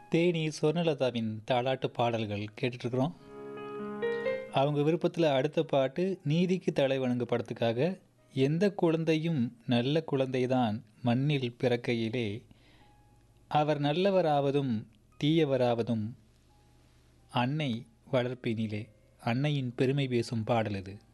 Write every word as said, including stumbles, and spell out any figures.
தேனி சொர்ணலதாவின் தாலாட்டு பாடல்கள் கேட்டுட்ருக்குறோம். அவங்க விருப்பத்தில் அடுத்த பாட்டு நீதிக்கு தலை வணங்கு படத்துக்காக எந்த குழந்தையும் நல்ல குழந்தைதான் மண்ணில் பிறக்கையிலே அவர் நல்லவராவதும் தீயவராவதும் அன்னை வளர்ப்பினிலே அன்னையின் பெருமை பேசும் பாடல் இது.